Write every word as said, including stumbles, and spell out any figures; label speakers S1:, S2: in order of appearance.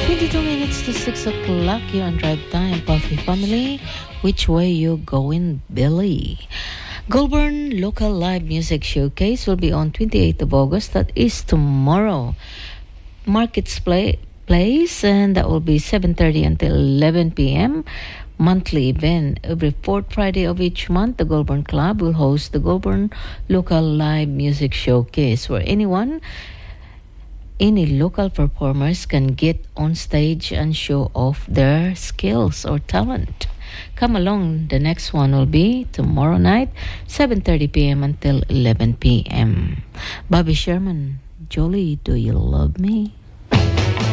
S1: twenty-two minutes to six o'clock. You're on Drive Time, Puffy Family. Which way you going, Billy? Goulburn Local Live Music Showcase will be on twenty-eighth of August. That is tomorrow. Markets Play, Place, and that will be seven thirty until eleven p.m. Monthly event. Every fourth Friday of each month, the Goulburn Club will host the Goulburn Local Live Music Showcase, where anyone Any local performers can get on stage and show off their skills or talent. Come along. The next one will be tomorrow night, seven thirty p.m. until eleven p.m. Bobby Sherman, Jolie, do you love me?